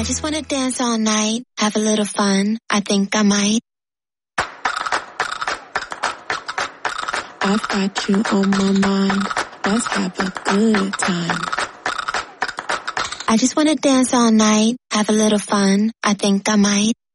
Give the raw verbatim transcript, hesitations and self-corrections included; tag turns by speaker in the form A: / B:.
A: just wanna dance all night, have a little fun, I think I might.
B: I've got you on my mind, let's have a good time.
A: I just wanna dance all night, have a little fun, I think I might.